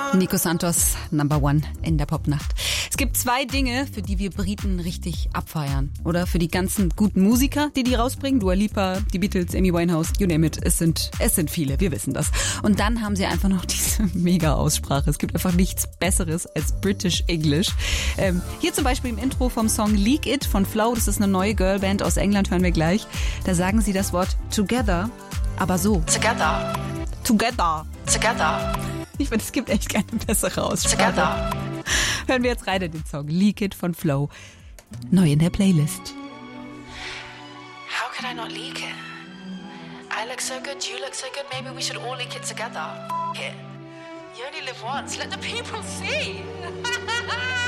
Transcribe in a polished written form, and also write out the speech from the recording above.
Nico Santos, Number One in der Popnacht. Es gibt 2 Dinge, für die wir Briten richtig abfeiern. Oder für die ganzen guten Musiker, die rausbringen. Dua Lipa, die Beatles, Amy Winehouse, you name it. Es sind viele, wir wissen das. Und dann haben sie einfach noch diese Mega-Aussprache. Es gibt einfach nichts Besseres als British English. Hier zum Beispiel im Intro vom Song Leak It von Flow. Das ist eine neue Girlband aus England, hören wir gleich. Da sagen sie das Wort together, aber so. Together. Together. Together. Ich finde, es gibt echt keine bessere Aussprache. Together. Hören wir jetzt rein in den Song Leak It von Flow. Neu in der Playlist. How could I not leak it? I look so good, you look so good, maybe we should all leak it together. You only live once, let the people see.